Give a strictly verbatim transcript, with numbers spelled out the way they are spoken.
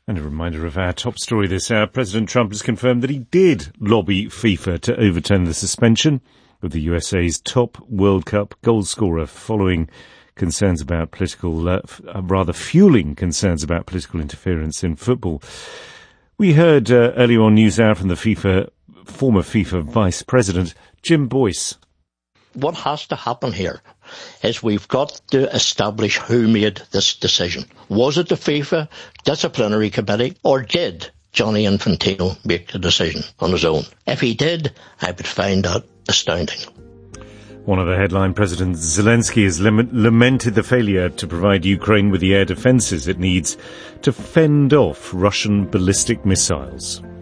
And a reminder of our top story this hour. President Trump has confirmed that he did lobby FIFA to overturn the suspension of the U S A's top World Cup goal scorer following concerns about political, uh, f- uh, rather fueling concerns about political interference in football. We heard uh, earlier on News Hour from the FIFA, former FIFA Vice President, Jim Boyce. What has to happen here is we've got to establish who made this decision. Was it the FIFA Disciplinary Committee, or did Gianni Infantino make the decision on his own? If he did, I would find that astounding. One of the headline, President Zelensky has lamented the failure to provide Ukraine with the air defences it needs to fend off Russian ballistic missiles.